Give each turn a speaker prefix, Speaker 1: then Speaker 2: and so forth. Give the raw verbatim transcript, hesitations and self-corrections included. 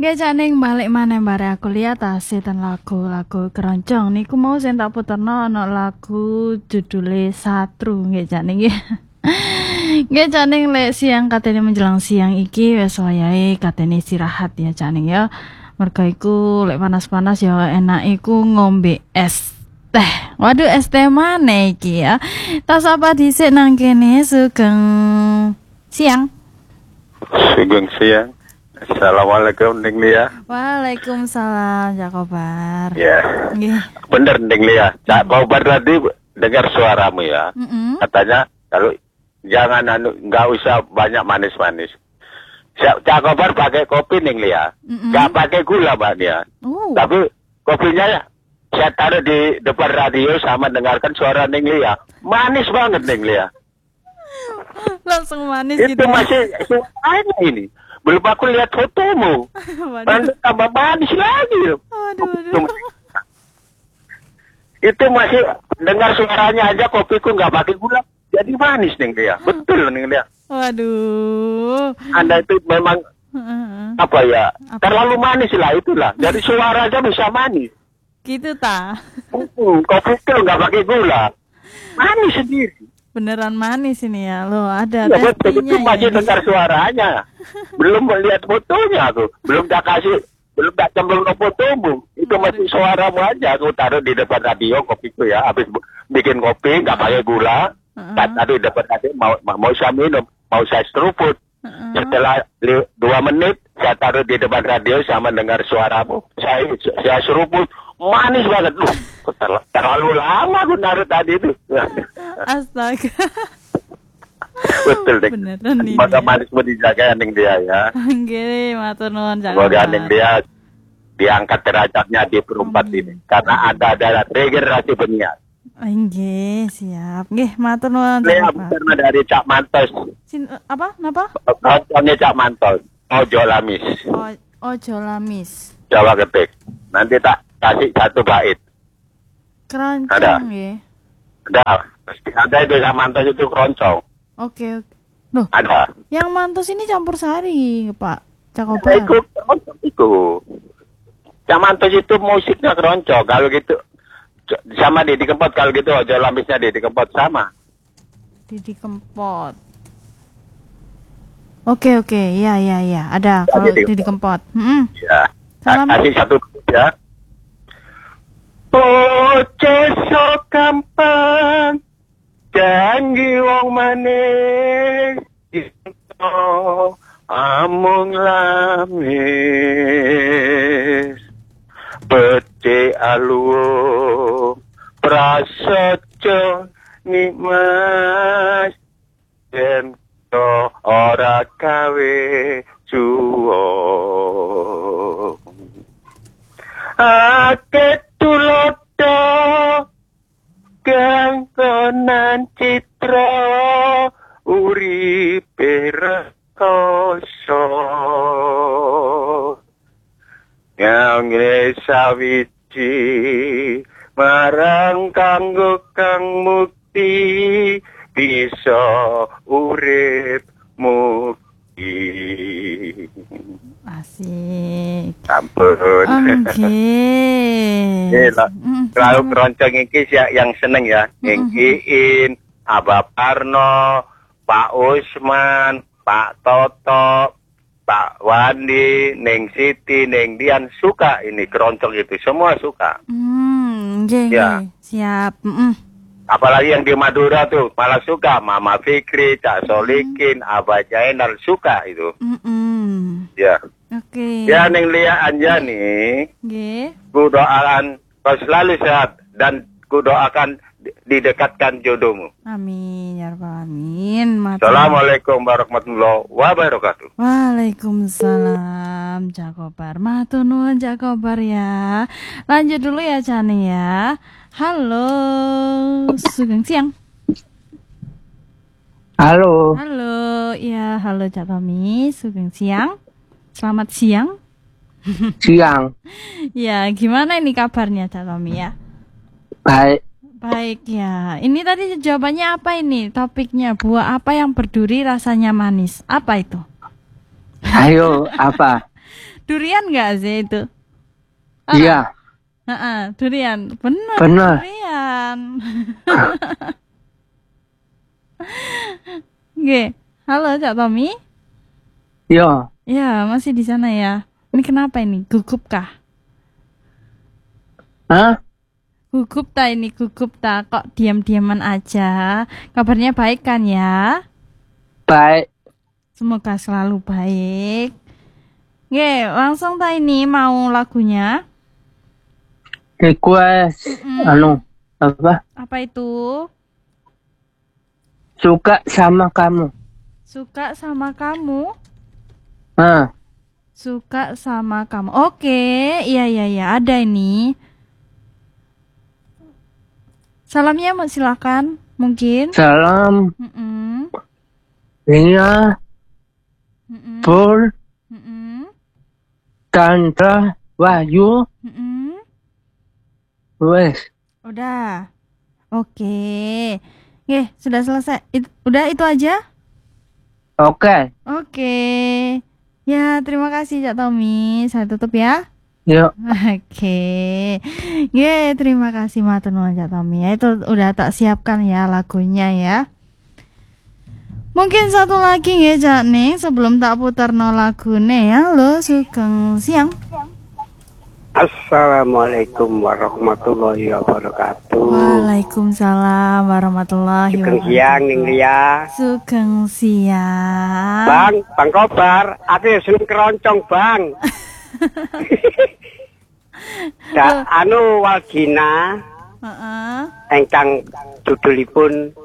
Speaker 1: Nggih janing balik maneh bare aku lihat tasih ten lagu-lagu keroncong niku mau sing tak puterno ana lagu judule Satru nggih janing nggih. Nggih janing lek siang katene menjelang siang iki wis wayahe katene istirahat ya janing ya. Merga iku lek panas-panas ya enak iku ngombe es teh. Waduh es teh maneh iki ya. Tak sapa dhisik nang kene sugeng siang.
Speaker 2: Sugeng siang. Assalamualaikum Neng Lia.
Speaker 1: Waalaikumsalam, Cak Kobar.
Speaker 2: Ya,
Speaker 1: Nggih.
Speaker 2: bener Neng Lia. Cak Kobar tadi dengar suaramu ya.
Speaker 1: Mm-mm.
Speaker 2: Katanya kalau jangan anu nggak usah banyak manis-manis. Cak Cak Kobar pakai kopi Neng Lia.
Speaker 1: Mm-mm.
Speaker 2: Nggak pakai gula Mbak Lia.
Speaker 1: Oh.
Speaker 2: Tapi kopinya ya saya taruh di depan radio sama dengarkan suara Neng Lia. Manis banget Neng Lia.
Speaker 1: Langsung manis
Speaker 2: Itu
Speaker 1: gitu.
Speaker 2: masih suaranya ini. Belum aku lihat fotomu.
Speaker 1: Waduh.
Speaker 2: Nanti tambah manis lagi.
Speaker 1: Waduh, waduh.
Speaker 2: Itu masih dengar suaranya aja kopiku nggak pakai gula. Jadi manis Neng dia. Betul Neng dia.
Speaker 1: Waduh.
Speaker 2: Anda itu memang
Speaker 1: Heeh.
Speaker 2: apa ya?
Speaker 1: Apa?
Speaker 2: Terlalu manis lah itulah. Dari suara aja bisa manis.
Speaker 1: Gitu ta.
Speaker 2: Hmm, kopi itu nggak pakai gula. Manis sendiri.
Speaker 1: Beneran manis ini ya. Loh, ada
Speaker 2: Ya betul itu
Speaker 1: testinya
Speaker 2: masih
Speaker 1: ya.
Speaker 2: dengar suaranya. Belum melihat fotonya aku. Belum tak kasih. Belum tak cemplung ke fotomu. Itu masih suaramu aja. Aku taruh di depan radio kopiku ya. Habis bu- bikin kopi nggak pakai gula.
Speaker 1: Heeh.
Speaker 2: Tak taruh di depan radio mau mau, mau saya minum. Mau saya seruput.
Speaker 1: Heeh.
Speaker 2: Setelah li- dua menit saya taruh di depan radio sama dengar suaramu. Saya saya seruput. Manis banget loh. Terlalu, terlalu lama aku naruh tadi itu.
Speaker 1: Astaga.
Speaker 2: Betul deh.
Speaker 1: Beneran ini.
Speaker 2: Semoga manis mau dijaga Neng dia ya.
Speaker 1: Nggih, matur nuwun Cak
Speaker 2: Semoga
Speaker 1: Kobar.
Speaker 2: Neng dia diangkat derajatnya di perempat
Speaker 1: Amin.
Speaker 2: ini. Karena ada ada regenerasi penyiar.
Speaker 1: Nggih, siap. Nggih, matur nuwun Cak
Speaker 2: Lea
Speaker 1: Kobar.
Speaker 2: karena dari Cak Mantos.
Speaker 1: Sin, apa? Napa?
Speaker 2: Contohnya Cak Mantos. Ojo Lamis.
Speaker 1: O, ojo lamis.
Speaker 2: Jawa Ketik. Nanti tak kasih satu bait.
Speaker 1: Keroncong
Speaker 2: Ada.
Speaker 1: nggih.
Speaker 2: Ada. Ada itu Cak Mantos itu keroncong.
Speaker 1: Oke, oke. Loh,
Speaker 2: Ada.
Speaker 1: yang mantus ini campur sari, Pak. Cak
Speaker 2: Nah,
Speaker 1: Kobar.
Speaker 2: itu keroncong itu. Cak Mantos itu musiknya keroncong. Kalau gitu sama Didi Kempot. Kalau gitu Ojo Lamisnya Didi Kempot sama.
Speaker 1: Didi Kempot. Oke, oke. Iya, iya, iya. Ada kalau
Speaker 2: Didi
Speaker 1: Didi Kempot. Mm-mm.
Speaker 2: Ya.
Speaker 1: Salam.
Speaker 2: Kasih satu ya. Oce so gampang janji wong manis iso amung lamis pece aluo prasaja nikmas yen to ora gawe suwo ake tulodo ganggonan citra uripe rekoso ngangre sawiji marang kanggo kang mukti bisa urip mukti.
Speaker 1: Asik.
Speaker 2: Ampun.
Speaker 1: Oke.
Speaker 2: Ini lah.
Speaker 1: Mm,
Speaker 2: Lalu
Speaker 1: sama.
Speaker 2: keroncong iki ya yang seneng ya. Neng Iin, Abah Parno, Pak Usman, Pak Toto, Pak Wandi, Neng Siti, Neng Dian suka ini keroncong itu. Semua suka.
Speaker 1: Hmm, nggih,
Speaker 2: Ya.
Speaker 1: nggih. Siap. Mm-mm.
Speaker 2: Apalagi yang di Madura tuh malah suka. Mama Fikri, Cak Solikin, Abah Jainal suka itu.
Speaker 1: Mm-mm.
Speaker 2: Ya.
Speaker 1: Oke.
Speaker 2: Ya Neng Lia Anjani.
Speaker 1: Nggih.
Speaker 2: Ku doakan kau selalu sehat dan ku doakan di- didekatkan jodohmu.
Speaker 1: Amin ya rabbal alamin. Matur.
Speaker 2: Assalamualaikum warahmatullahi wabarakatuh.
Speaker 1: Waalaikumsalam Cak Kobar. Matur nuwun Cak Kobar ya. Lanjut dulu ya Cani ya. Halo, sugeng siang.
Speaker 3: Halo,
Speaker 1: Halo, ya halo Cak Tommy, sugeng siang. Selamat siang.
Speaker 3: siang.
Speaker 1: Ya, gimana ini kabarnya Cak Tommy ya?
Speaker 3: Baik,
Speaker 1: Baik ya. Ini tadi jawabannya apa ini? Topiknya buah apa yang berduri rasanya manis? Apa itu?
Speaker 3: ayo apa?
Speaker 1: Durian nggak sih itu?
Speaker 3: Iya.
Speaker 1: Heeh, durian. Benar.
Speaker 3: Benar.
Speaker 1: Durian. Oke. Halo, Cak Tommy.
Speaker 3: Yo.
Speaker 1: Ya, masih di sana ya. Ini kenapa ini? Gugup kah?
Speaker 3: Hah?
Speaker 1: Gugup tak ini? Gugup tak? Kok diam-diaman aja? Kabarnya baik kan ya?
Speaker 3: Baik.
Speaker 1: Semoga selalu baik. Oke, langsung tak ini mau lagunya?
Speaker 3: Request.
Speaker 1: Mm-mm.
Speaker 3: Anu. Apa?
Speaker 1: Apa itu?
Speaker 3: Suka sama kamu.
Speaker 1: Suka sama kamu?
Speaker 3: Ah.
Speaker 1: Suka sama kamu. Oke, iya iya iya, ada ini. Salamnya mau silakan, mungkin.
Speaker 3: Salam.
Speaker 1: Mm-mm.
Speaker 3: Ria.
Speaker 1: Mm-mm.
Speaker 3: Pur.
Speaker 1: Mm-mm.
Speaker 3: Tantra. Wahyu.
Speaker 1: Mm-mm.
Speaker 3: Wes.
Speaker 1: Udah. Oke. Oke, sudah selesai. It- udah itu aja?
Speaker 3: Oke.
Speaker 1: Oke. Ya, terima kasih Cak Tommy. Saya tutup ya.
Speaker 3: Yo.
Speaker 1: Oke. Ye, terima kasih matur nuwun Cak Tommy. Ya, itu udah tak siapkan ya lagunya ya. Mungkin satu lagi ya Cak nih sebelum tak putar no lagune ya. Halo, Sugeng Siang.
Speaker 4: Assalamualaikum warahmatullahi wabarakatuh.
Speaker 1: Waalaikumsalam warahmatullahi
Speaker 4: Sugeng
Speaker 1: wabarakatuh.
Speaker 4: siang ning Ria.
Speaker 1: Sugeng siang.
Speaker 4: Bang, Bang Kobar, aku ya seneng keroncong, Bang. Da, anu Walgina
Speaker 1: Heeh.
Speaker 4: engkang judulipun